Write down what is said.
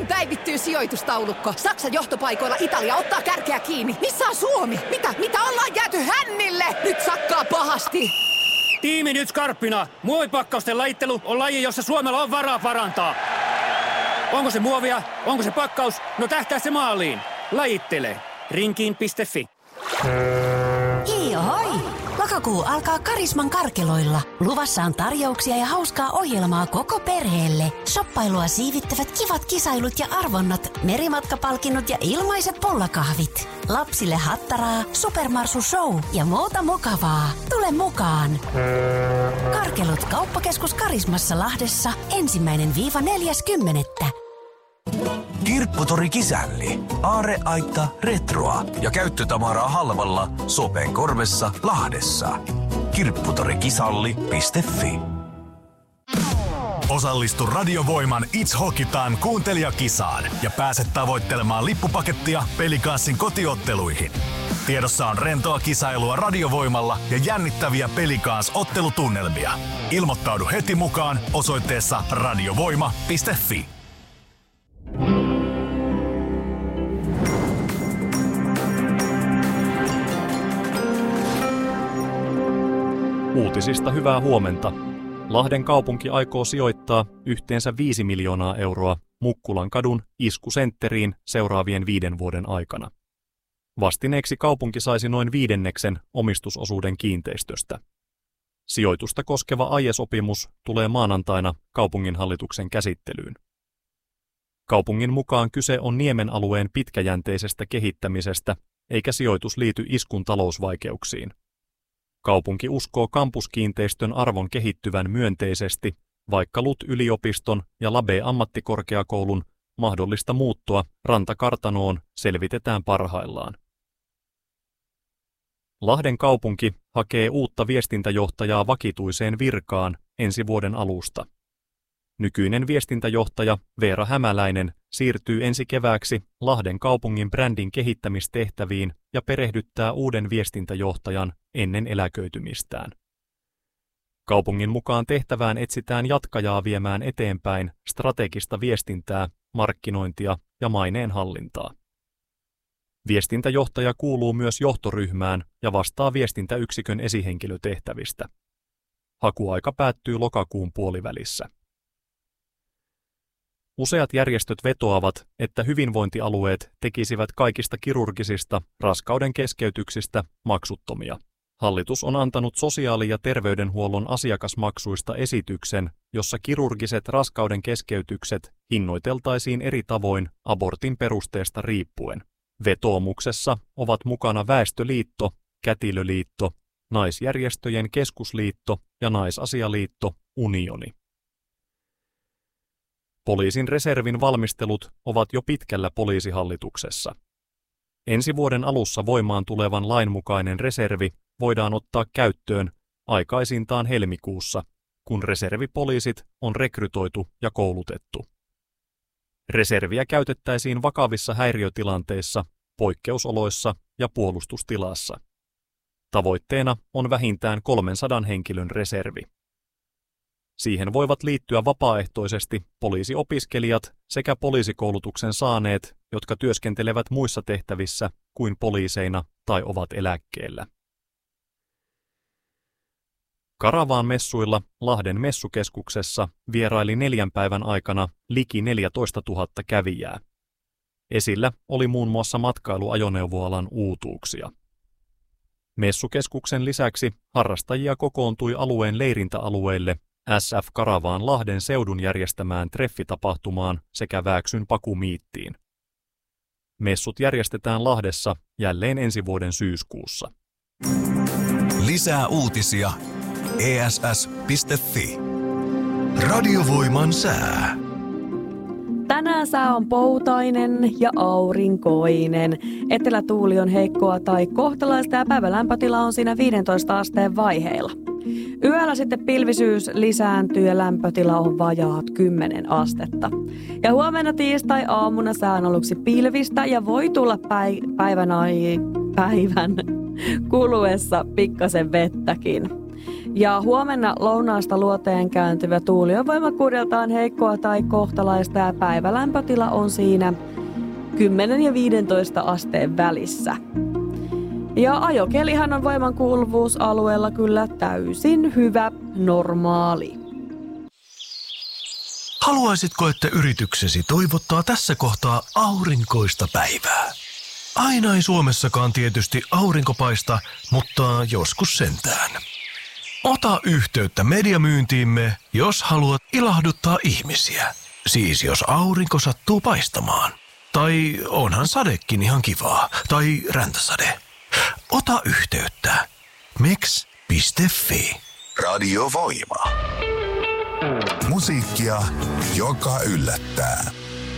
Mihin päivittyy sijoitustaulukko? Saksan johtopaikoilla Italia ottaa kärkeä kiinni. Missä on Suomi? Mitä ollaan jääty hännille? Nyt sakkaa pahasti. Tiimi nyt skarppina. Muovipakkausten lajittelu on laji, jossa Suomella on varaa parantaa. Onko se muovia? Onko se pakkaus? No tähtää se maaliin. Lajittele. Rinkiin.fi. Hoi! Lokakuu alkaa Karisman karkeloilla. Luvassa on tarjouksia ja hauskaa ohjelmaa koko perheelle. Shoppailua siivittävät kivat kisailut ja arvonnat, merimatkapalkinnot ja ilmaiset pollakahvit. Lapsille hattaraa, supermarsu show ja muuta mukavaa. Tule mukaan! Karkelut Kauppakeskus Karismassa Lahdessa 1.–4.10. Kirpputori Kisälli. Aarreaitta retroa ja käyttötavaraa halvalla Sopenkorvessa Lahdessa. Kirpputorikisalli.fi. Osallistu Radio Voiman It's Hockey Time -kuuntelijakisaan ja pääse tavoittelemaan lippupakettia Pelikanssin kotiotteluihin. Tiedossa on rentoa kisailua Radiovoimalla ja jännittäviä Pelikans-ottelutunnelmia. Ilmoittaudu heti mukaan osoitteessa radiovoima.fi. Uutisista hyvää huomenta. Lahden kaupunki aikoo sijoittaa yhteensä 5 miljoonaa euroa Mukkulan kadun iskusentteriin seuraavien 5 vuoden aikana. Vastineeksi kaupunki saisi noin 1/5 omistusosuuden kiinteistöstä. Sijoitusta koskeva aiesopimus tulee maanantaina kaupunginhallituksen käsittelyyn. Kaupungin mukaan kyse on Niemen alueen pitkäjänteisestä kehittämisestä, eikä sijoitus liity iskun talousvaikeuksiin. Kaupunki uskoo kampuskiinteistön arvon kehittyvän myönteisesti, vaikka LUT-yliopiston ja Labe-ammattikorkeakoulun mahdollista muuttoa rantakartanoon selvitetään parhaillaan. Lahden kaupunki hakee uutta viestintäjohtajaa vakituiseen virkaan ensi vuoden alusta. Nykyinen viestintäjohtaja Veera Hämäläinen siirtyy ensi kevääksi Lahden kaupungin brändin kehittämistehtäviin ja perehdyttää uuden viestintäjohtajan ennen eläköitymistään. Kaupungin mukaan tehtävään etsitään jatkajaa viemään eteenpäin strategista viestintää, markkinointia ja maineenhallintaa. Viestintäjohtaja kuuluu myös johtoryhmään ja vastaa viestintäyksikön esihenkilötehtävistä. Hakuaika päättyy lokakuun puolivälissä. Useat järjestöt vetoavat, että hyvinvointialueet tekisivät kaikista kirurgisista raskauden keskeytyksistä maksuttomia. Hallitus on antanut sosiaali- ja terveydenhuollon asiakasmaksuista esityksen, jossa kirurgiset raskauden keskeytykset hinnoiteltaisiin eri tavoin abortin perusteesta riippuen. Vetoomuksessa ovat mukana Väestöliitto, Kätilöliitto, Naisjärjestöjen keskusliitto ja Naisasialiitto Unioni. Poliisin reservin valmistelut ovat jo pitkällä poliisihallituksessa. Ensi vuoden alussa voimaan tulevan lain mukainen reservi voidaan ottaa käyttöön aikaisintaan helmikuussa, kun reservipoliisit on rekrytoitu ja koulutettu. Reserviä käytettäisiin vakavissa häiriötilanteissa, poikkeusoloissa ja puolustustilassa. Tavoitteena on vähintään 300 henkilön reservi. Siihen voivat liittyä vapaaehtoisesti poliisiopiskelijat sekä poliisikoulutuksen saaneet, jotka työskentelevät muissa tehtävissä kuin poliiseina tai ovat eläkkeellä. Karavaan-messuilla Lahden messukeskuksessa vieraili 4 päivän aikana liki 14 000 kävijää. Esillä oli muun muassa matkailuajoneuvoalan uutuuksia. Messukeskuksen lisäksi harrastajia kokoontui alueen leirintäalueille SF Karavaan Lahden seudun järjestämään treffitapahtumaan sekä Vääksyn pakumiittiin. Messut järjestetään Lahdessa jälleen ensi vuoden syyskuussa. Lisää uutisia ess.fi. Radiovoiman sää. Tänään sää on poutainen ja aurinkoinen. Etelätuuli on heikkoa tai kohtalaista ja päivän lämpötila on siinä 15 asteen vaiheilla. Yöllä sitten pilvisyys lisääntyy ja lämpötila on vajaat 10 astetta. Ja huomenna tiistai-aamuna sään aluksi pilvistä ja voi tulla päivän kuluessa pikkasen vettäkin. Ja huomenna lounaasta luoteen kääntyvä tuuli on voimakkuudeltaan heikkoa tai kohtalaista ja päivälämpötila on siinä 10 ja 15 asteen välissä. Ja ajokelihan on voimankuuluvuusalueella kyllä täysin hyvä, normaali. Haluaisitko, että yrityksesi toivottaa tässä kohtaa aurinkoista päivää? Aina ei Suomessakaan tietysti aurinko paista, mutta joskus sentään. Ota yhteyttä mediamyyntiimme, jos haluat ilahduttaa ihmisiä. Siis jos aurinko sattuu paistamaan. Tai onhan sadekin ihan kivaa. Tai räntäsade. Ota yhteyttä. Mix.fi. Radio Voima. Musiikkia, joka yllättää.